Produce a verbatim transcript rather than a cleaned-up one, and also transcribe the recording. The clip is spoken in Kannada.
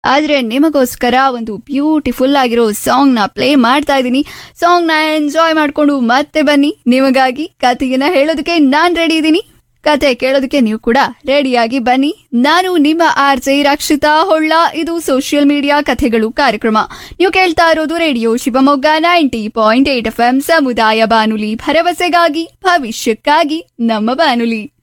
ಆದ್ರೆ ನಿಮಗೋಸ್ಕರ ಒಂದು ಬ್ಯೂಟಿಫುಲ್ ಆಗಿರೋ ಸಾಂಗ್ ನ ಪ್ಲೇ ಮಾಡ್ತಾ ಇದ್ದೀನಿ. ಸಾಂಗ್ ನ ಎಂಜಾಯ್ ಮಾಡ್ಕೊಂಡು ಮತ್ತೆ ಬನ್ನಿ. ನಿಮಗಾಗಿ ಕಥೆಯನ್ನ ಹೇಳೋದಕ್ಕೆ ನಾನ್ ರೆಡಿ ಇದ್ದೀನಿ. ಕತೆ ಕೇಳೋದಕ್ಕೆ ನೀವು ಕೂಡ ರೆಡಿಯಾಗಿ ಬನ್ನಿ. ನಾನು ನಿಮ್ಮ ಆರ್ ಜೆ ರಕ್ಷಿತಾ ಹೊಳ್ಳ. ಇದು ಸೋಷಿಯಲ್ ಮೀಡಿಯಾ ಕಥೆಗಳು ಕಾರ್ಯಕ್ರಮ. ನೀವು ಕೇಳ್ತಾ ಇರೋದು radio Shivamogga ninety point eight F M ಸಮುದಾಯ ಬಾನುಲಿ, ಭರವಸೆಗಾಗಿ ಭವಿಷ್ಯಕ್ಕಾಗಿ ನಮ್ಮ ಬಾನುಲಿ.